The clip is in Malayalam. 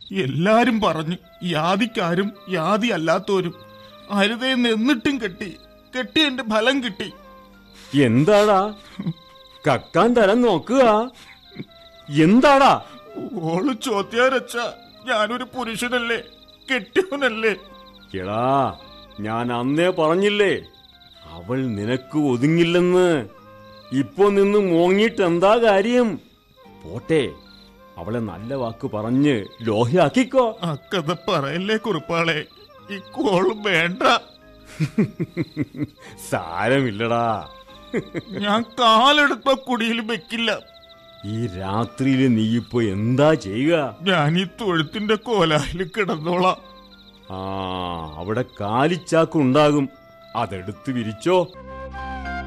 എല്ലാരും പറഞ്ഞു, യാതിക്കാരും യാതി അല്ലാത്തോരും അരുതേന്ന് എന്നിട്ടും കെട്ടി എന്റെ ഫലം കിട്ടി. എന്താടാ കക്കാൻ തരം നോക്കുക? എന്താടാ? ഓള് ചോദ്യാരച്ച, ഞാനൊരു പുരുഷനല്ലേ, കെട്ടിയവനല്ലേ? എടാ, ഞാൻ അന്നേ പറഞ്ഞില്ലേ അവൾ നിനക്ക് ഒതുങ്ങില്ലെന്ന്. ഇപ്പൊ നിന്ന് മോങ്ങിട്ട് എന്താ കാര്യം? പോട്ടെ, അവളെ നല്ല വാക്ക് പറഞ്ഞ് ലോഹ്യാക്കിക്കോ. അക്കഥ പറയല്ലേ കുറുപ്പാളെ, ഇക്കോളും വേണ്ട. സാരമില്ലടാ, ഞാൻ കാലെടുത്ത കുടിയിൽ വെക്കില്ല. ഈ രാത്രിയില് നീ ഇപ്പൊ എന്താ ചെയ്യുക? ഞാൻ ഈ തൊഴുത്തിന്റെ കോലായിൽ കിടന്നോളാം. അവിടെ കാലിച്ചാക്കുണ്ടാകും, അതെടുത്ത് വിരിച്ചോ.